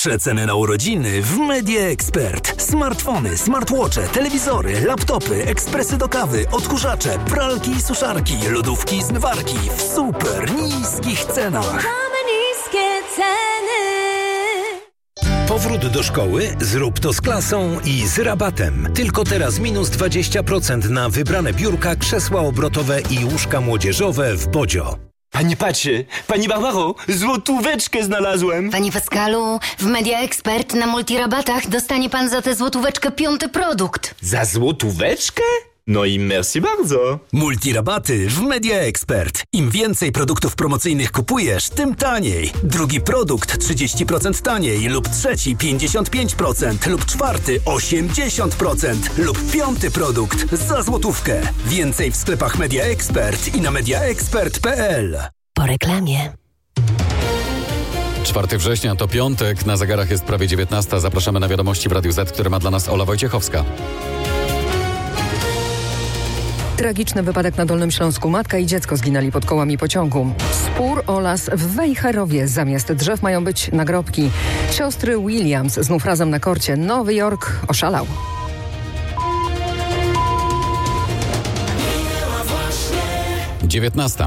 Najniższe ceny na urodziny w Media Expert. Smartfony, smartwatche, telewizory, laptopy, ekspresy do kawy, odkurzacze, pralki i suszarki, lodówki i zmywarki w super niskich cenach. Mamy niskie ceny. Powrót do szkoły? Zrób to z klasą i z rabatem. Tylko teraz minus 20% na wybrane biurka, krzesła obrotowe i łóżka młodzieżowe w Bodzio. Pani patrzy, pani Barbaro, złotóweczkę znalazłem. Panie Pascalu, w Media Expert na multirabatach dostanie pan za tę złotóweczkę 5. produkt. Za złotóweczkę? No i merci bardzo. Multirabaty w Media Expert. Im więcej produktów promocyjnych kupujesz, tym taniej. Drugi produkt 30% taniej lub trzeci 55% lub czwarty 80% lub piąty produkt za złotówkę. Więcej w sklepach Media Expert i na mediaexpert.pl. Po reklamie. 4 września to piątek, na zegarach jest prawie 19. Zapraszamy na wiadomości w Radiu Z, które ma dla nas Ola Wojciechowska. Tragiczny wypadek na Dolnym Śląsku. Matka i dziecko zginęli pod kołami pociągu. Spór o las w Wejherowie. Zamiast drzew mają być nagrobki. Siostry Williams znów razem na korcie. Nowy Jork oszalał. Dziewiętnasta.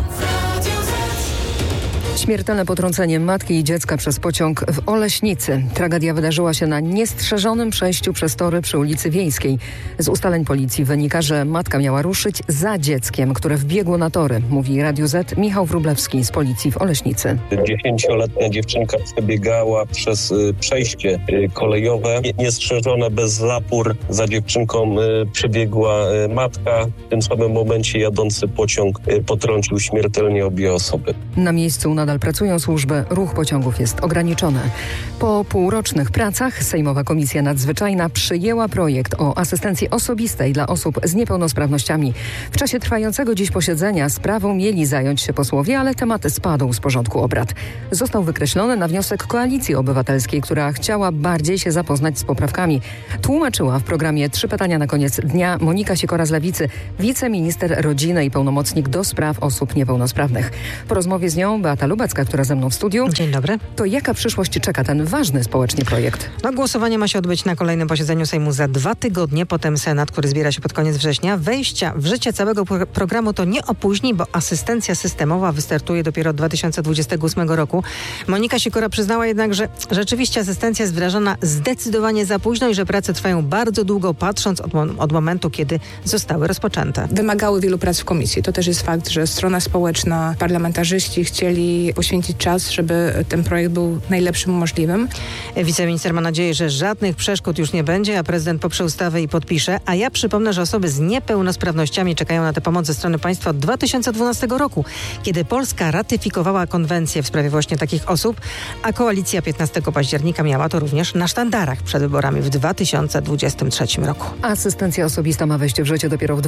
Śmiertelne potrącenie matki i dziecka przez pociąg w Oleśnicy. Tragedia wydarzyła się na niestrzeżonym przejściu przez tory przy ulicy Wiejskiej. Z ustaleń policji wynika, że matka miała ruszyć za dzieckiem, które wbiegło na tory, mówi Radiu Z Michał Wróblewski z policji w Oleśnicy. 10-letnia dziewczynka przebiegała przez przejście kolejowe. Niestrzeżone, bez zapór. Za dziewczynką przebiegła matka. W tym samym momencie jadący pociąg potrącił śmiertelnie obie osoby. Na miejscu nadal pracują służby, ruch pociągów jest ograniczony. Po półrocznych pracach Sejmowa Komisja Nadzwyczajna przyjęła projekt o asystencji osobistej dla osób z niepełnosprawnościami. W czasie trwającego dziś posiedzenia sprawą mieli zająć się posłowie, ale temat spadł z porządku obrad. Został wykreślony na wniosek Koalicji Obywatelskiej, która chciała bardziej się zapoznać z poprawkami. Tłumaczyła w programie 3 pytania na koniec dnia Monika Sikora z Lewicy, wiceminister rodziny i pełnomocnik do spraw osób niepełnosprawnych. Po rozmowie z nią Beata Lubecka, która ze mną w studiu. Dzień dobry. To jaka przyszłość czeka ten ważny społecznie projekt? Głosowanie ma się odbyć na kolejnym posiedzeniu Sejmu za 2 tygodnie. Potem Senat, który zbiera się pod koniec września. Wejścia w życie całego programu to nie opóźni, bo asystencja systemowa wystartuje dopiero od 2028 roku. Monika Sikora przyznała jednak, że rzeczywiście asystencja jest wdrażana zdecydowanie za późno i że prace trwają bardzo długo, patrząc od momentu, kiedy zostały rozpoczęte. Wymagały wielu prac w komisji. To też jest fakt, że strona społeczna, parlamentarzyści chcieli poświęcić czas, żeby ten projekt był najlepszym możliwym. Wiceminister ma nadzieję, że żadnych przeszkód już nie będzie, a prezydent poprze ustawę i podpisze. A ja przypomnę, że osoby z niepełnosprawnościami czekają na tę pomoc ze strony państwa od 2012 roku, kiedy Polska ratyfikowała konwencję w sprawie właśnie takich osób, a koalicja 15 października miała to również na sztandarach przed wyborami w 2023 roku. Asystencja osobista ma wejść w życie dopiero w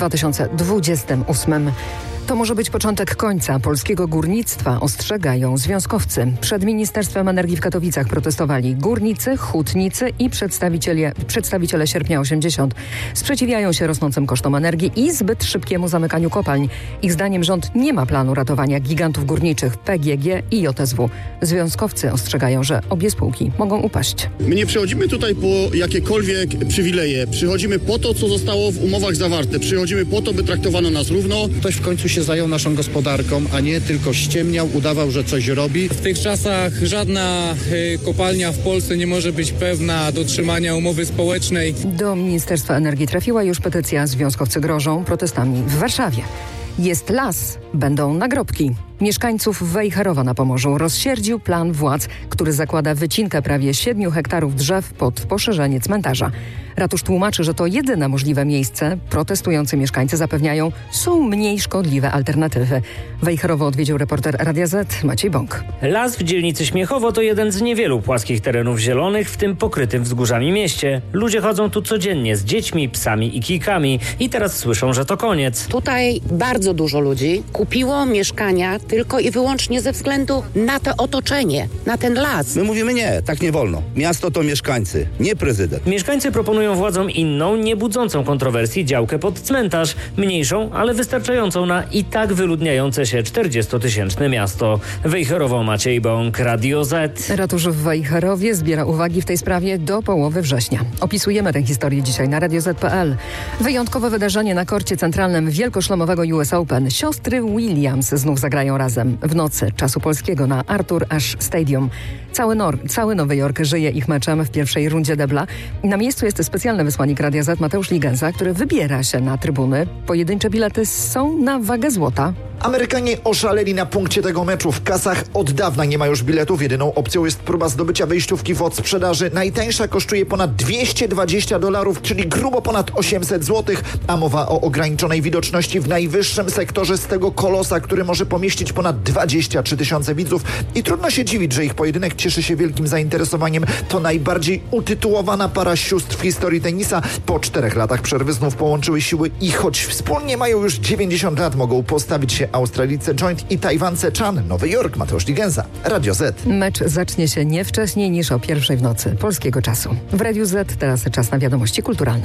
2028. To może być początek końca polskiego górnictwa, ostrzegają związkowcy. Przed Ministerstwem Energii w Katowicach protestowali górnicy, hutnicy i przedstawiciele Sierpnia 80. Sprzeciwiają się rosnącym kosztom energii i zbyt szybkiemu zamykaniu kopalń. Ich zdaniem rząd nie ma planu ratowania gigantów górniczych PGG i JSW. Związkowcy ostrzegają, że obie spółki mogą upaść. My nie przychodzimy tutaj po jakiekolwiek przywileje. Przychodzimy po to, co zostało w umowach zawarte. Przychodzimy po to, by traktowano nas równo. Ktoś w końcu się zajął naszą gospodarką, a nie tylko ściemniał, udawał, że coś robi. W tych czasach żadna kopalnia w Polsce nie może być pewna dotrzymania umowy społecznej. Do Ministerstwa Energii trafiła już petycja. Związkowcy grożą protestami w Warszawie. Jest las, będą nagrobki. Mieszkańców Wejherowa na Pomorzu rozsierdził plan władz, który zakłada wycinkę prawie 7 hektarów drzew pod poszerzenie cmentarza. Ratusz tłumaczy, że to jedyne możliwe miejsce. Protestujący mieszkańcy zapewniają, są mniej szkodliwe alternatywy. Wejherowo odwiedził reporter Radia Z Maciej Bąk. Las w dzielnicy Śmiechowo to jeden z niewielu płaskich terenów zielonych, w tym pokrytym wzgórzami mieście. Ludzie chodzą tu codziennie z dziećmi, psami i kijkami i teraz słyszą, że to koniec. Tutaj bardzo dużo ludzi kupiło mieszkania tylko i wyłącznie ze względu na to otoczenie, na ten las. My mówimy nie, tak nie wolno. Miasto to mieszkańcy, nie prezydent. Mieszkańcy proponują władzom inną, nie budzącą kontrowersji działkę pod cmentarz. Mniejszą, ale wystarczającą na i tak wyludniające się 40-tysięczne miasto. Wejherowo Maciej Bąk, Radio Z. Ratusz w Wejherowie zbiera uwagi w tej sprawie do połowy września. Opisujemy tę historię dzisiaj na radioz.pl. Wyjątkowe wydarzenie na korcie centralnym wielkoszlemowego US Open. Siostry Williams znów zagrają razem w nocy czasu polskiego na Arthur Ashe Stadium. Cały Nowy Jork żyje ich meczem w pierwszej rundzie debla. Na miejscu jest specjalny wysłannik Radia Z Mateusz Ligenza, który wybiera się na trybuny. Pojedyncze bilety są na wagę złota. Amerykanie oszaleli na punkcie tego meczu. W kasach od dawna nie ma już biletów. Jedyną opcją jest próba zdobycia wejściówki w odsprzedaży. Najtańsza kosztuje ponad $220, czyli grubo ponad 800 zł. A mowa o ograniczonej widoczności w najwyższym sektorze z tego kolosa, który może pomieścić ponad 23 tysiące widzów. I trudno się dziwić, że ich pojedynek cieszy się wielkim zainteresowaniem. To najbardziej utytułowana para sióstr w historii tenisa. Po 4 latach przerwy znów połączyły siły i choć wspólnie mają już 90 lat, mogą postawić się Australijce Joint i Tajwance Chan. Nowy Jork, Mateusz Ligenza, Radio Z. Mecz zacznie się nie wcześniej niż o 1:00 w nocy polskiego czasu. W Radiu Z teraz czas na wiadomości kulturalne.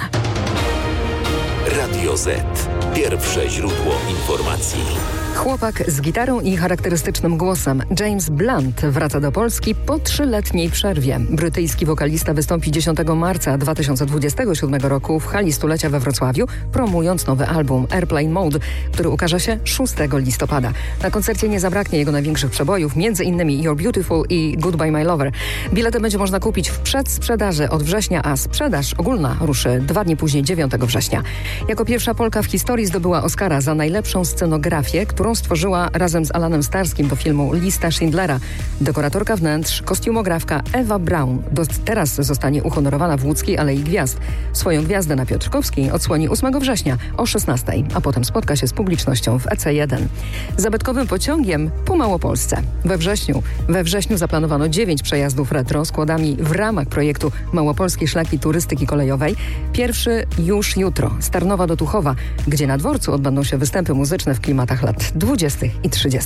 Radio Z. Pierwsze źródło informacji. Chłopak z gitarą i charakterystycznym głosem James Blunt wraca do Polski po 3-letniej przerwie. Brytyjski wokalista wystąpi 10 marca 2027 roku w hali stulecia we Wrocławiu, promując nowy album Airplane Mode, który ukaże się 6 listopada. Na koncercie nie zabraknie jego największych przebojów, m.in. You're Beautiful i Goodbye My Lover. Bilety będzie można kupić w przedsprzedaży od września, a sprzedaż ogólna ruszy 2 dni później, 9 września. Jako pierwsza Polka w historii zdobyła Oscara za najlepszą scenografię, którą stworzyła razem z Alanem Starskim do filmu Lista Schindlera. Dekoratorka wnętrz, kostiumografka Ewa Braun teraz zostanie uhonorowana w Łódzkiej Alei Gwiazd. Swoją gwiazdę na Piotrkowskiej odsłoni 8 września o 16:00, a potem spotka się z publicznością w EC1. Zabytkowym pociągiem po Małopolsce. We wrześniu zaplanowano 9 przejazdów retro składami w ramach projektu Małopolskie Szlaki Turystyki Kolejowej. Pierwszy już jutro z Tarnowa do Tuchowa, gdzie na dworcu odbędą się występy muzyczne w klimatach lat 20. i 30.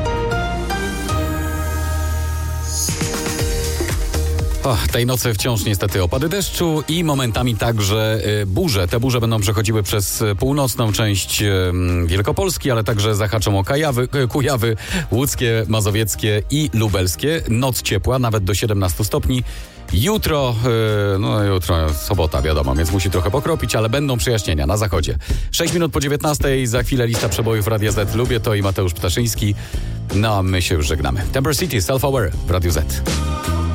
Tej nocy wciąż niestety opady deszczu i momentami także burze. Te burze będą przechodziły przez północną część Wielkopolski, ale także zahaczą o Kujawy, łódzkie, mazowieckie i lubelskie. Noc ciepła, nawet do 17 stopni. Jutro sobota, wiadomo, więc musi trochę pokropić, ale będą przejaśnienia na zachodzie. 6 minut po 19:00, za chwilę lista przebojów Radia Z. Lubię to i Mateusz Ptaszyński. No a my się już żegnamy. Temper City, Self-Aware w Radiu Z.